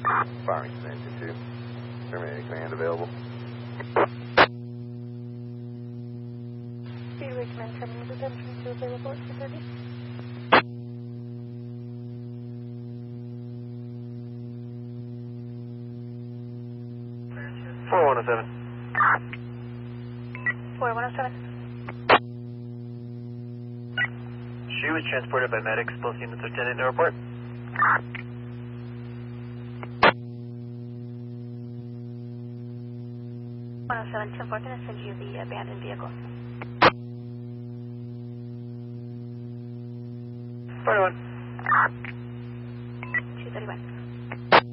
Firing command 2-2. Terminating command available. Speedway command terminal detention to available at 2:30. Four 107. 4107. She was transported by medics, both units lieutenant to report. 107, 10-4, going to send you the abandoned vehicle. 41. 231.